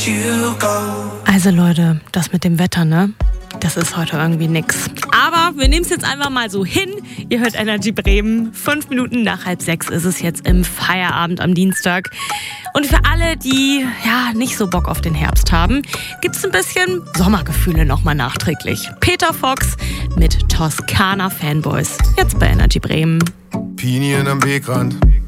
Also Leute, das mit dem Wetter, ne? Das ist heute irgendwie nix. Aber wir nehmen es jetzt einfach mal so hin. Ihr hört Energy Bremen. 5 Minuten nach 5:30 ist es jetzt im Feierabend am Dienstag. Und für alle, die nicht so Bock auf den Herbst haben, gibt's ein bisschen Sommergefühle nochmal nachträglich. Peter Fox mit Toskana Fanboys. Jetzt bei Energy Bremen. Pinien am Wegrand,